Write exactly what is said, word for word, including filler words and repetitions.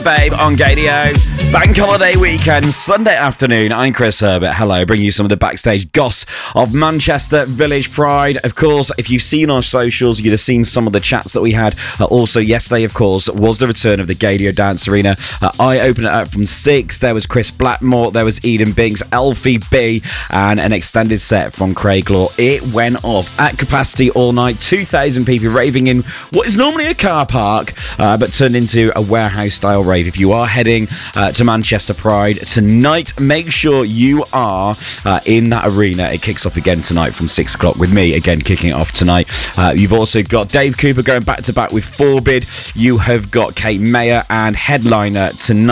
Babe on Gadio. Bank holiday weekend, Sunday afternoon. I'm Chris Herbert. Hello, bring you some of the backstage goss of Manchester Village Pride. Of course, if you've seen our socials, you'd have seen some of the chats that we had. Uh, also, yesterday, of course, was the return of the Gadio Dance Arena. Uh, I opened it up from six. There was Chris Blackmore, there was Eden Binks, Elfie B, and an extended set from Craig Law. It went off at capacity all night. two thousand people raving in what is normally a car park, uh, but turned into a warehouse-style rave. If you are heading uh, to Manchester Pride tonight, make sure you are uh, in that arena. It kicks off again tonight from six o'clock with me again kicking it off tonight. Uh, you've also got Dave Cooper going back to back with Forbid. You have got Kate Mayer and headliner tonight.